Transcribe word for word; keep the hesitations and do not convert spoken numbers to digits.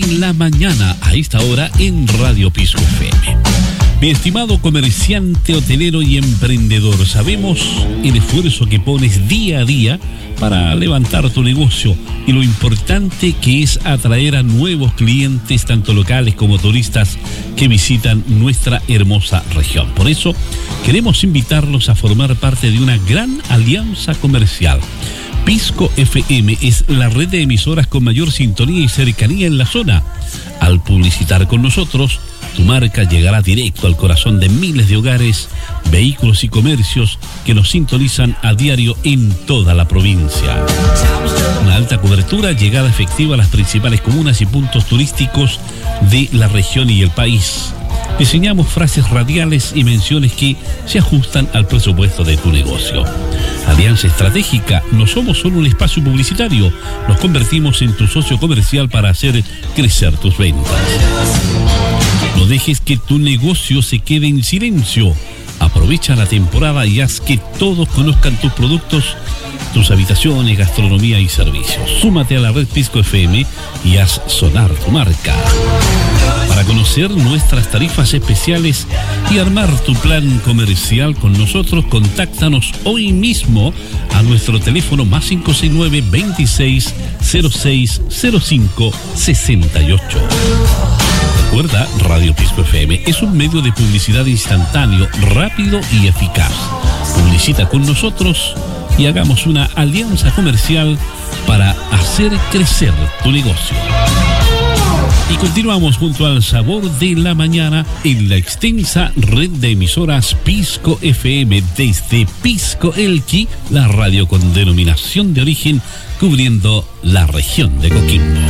En la mañana, a esta hora, en Radio Pisco F M. Mi estimado comerciante, hotelero y emprendedor, sabemos el esfuerzo que pones día a día para levantar tu negocio y lo importante que es atraer a nuevos clientes, tanto locales como turistas, que visitan nuestra hermosa región. Por eso, queremos invitarlos a formar parte de una gran alianza comercial. Pisco F M es la red de emisoras con mayor sintonía y cercanía en la zona. Al publicitar con nosotros, tu marca llegará directo al corazón de miles de hogares, vehículos y comercios que nos sintonizan a diario en toda la provincia. Una alta cobertura, llegada efectiva a las principales comunas y puntos turísticos de la región y el país. Diseñamos frases radiales y menciones que se ajustan al presupuesto de tu negocio. Alianza estratégica, no somos solo un espacio publicitario, nos convertimos en tu socio comercial para hacer crecer tus ventas. No dejes que tu negocio se quede en silencio. Aprovecha la temporada y haz que todos conozcan tus productos, tus habitaciones, gastronomía y servicios. Súmate a la red Pisco F M y haz sonar tu marca. Para conocer nuestras tarifas especiales y armar tu plan comercial con nosotros, contáctanos hoy mismo a nuestro teléfono más cinco seis nueve, veintiséis, cero seis, cero cinco, sesenta y ocho. Recuerda, Radio Pisco F M es un medio de publicidad instantáneo, rápido y eficaz. Publicita con nosotros y hagamos una alianza comercial para hacer crecer tu negocio. Y continuamos junto al sabor de la mañana en la extensa red de emisoras Pisco F M desde Pisco Elqui, la radio con denominación de origen cubriendo la región de Coquimbo.